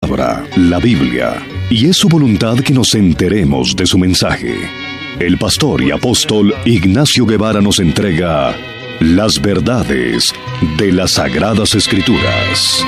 palabra, la Biblia, y es su voluntad que nos enteremos de su mensaje. El pastor y apóstol Ignacio Guevara nos entrega las verdades de las Sagradas Escrituras.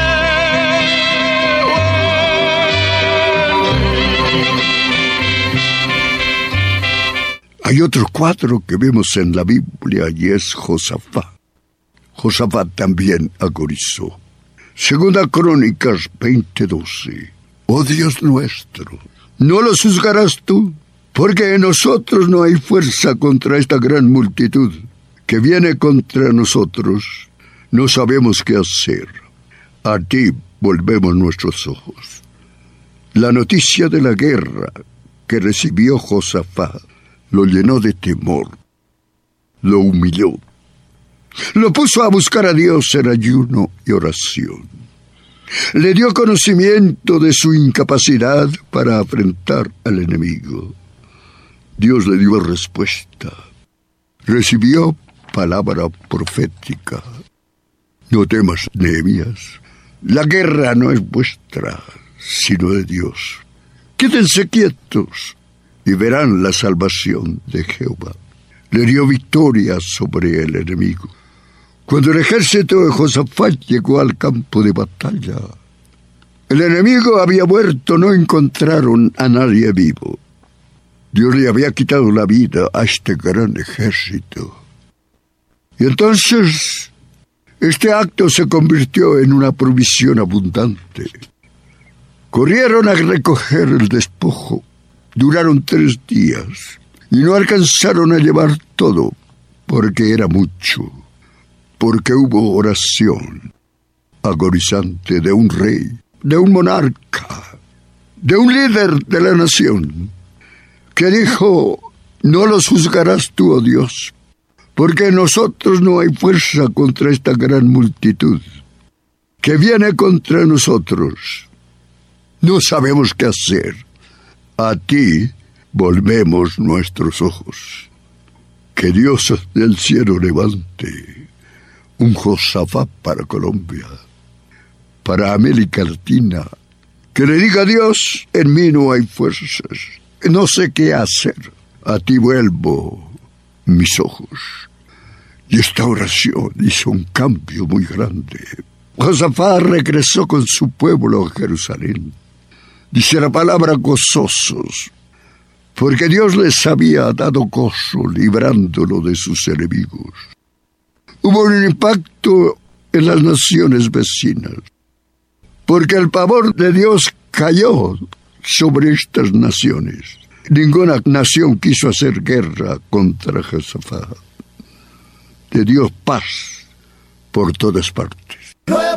Hay otro cuadro que vemos en la Biblia y es Josafat. Josafat también agonizó. Segunda Crónicas 20:12. Oh Dios nuestro, ¿no los juzgarás tú? Porque en nosotros no hay fuerza contra esta gran multitud que viene contra nosotros. No sabemos qué hacer. A ti volvemos nuestros ojos. La noticia de la guerra que recibió Josafat lo llenó de temor, lo humilló, lo puso a buscar a Dios en ayuno y oración. Le dio conocimiento de su incapacidad para afrontar al enemigo. Dios le dio respuesta. Recibió palabra profética. No temas, Nehemías. La guerra no es vuestra, sino de Dios. Quédense quietos y verán la salvación de Jehová. Le dio victoria sobre el enemigo. Cuando el ejército de Josafat llegó al campo de batalla, el enemigo había muerto, no encontraron a nadie vivo. Dios le había quitado la vida a este gran ejército. Y entonces, este acto se convirtió en una provisión abundante. Corrieron a recoger el despojo. Duraron 3 días y no alcanzaron a llevar todo porque era mucho, porque hubo oración agonizante de un rey, de un monarca, de un líder de la nación que dijo: no los juzgarás tú, oh Dios, porque en nosotros no hay fuerza contra esta gran multitud que viene contra nosotros. No sabemos qué hacer. A ti volvemos nuestros ojos. Que Dios del cielo levante un Josafat para Colombia, para América Latina, que le diga a Dios: en mí no hay fuerzas, no sé qué hacer. A ti vuelvo mis ojos. Y esta oración hizo un cambio muy grande. Josafat regresó con su pueblo a Jerusalén. Dice la palabra gozosos, porque Dios les había dado gozo librándolo de sus enemigos. Hubo un impacto en las naciones vecinas, porque el pavor de Dios cayó sobre estas naciones. Ninguna nación quiso hacer guerra contra Josafat. Le dio paz por todas partes.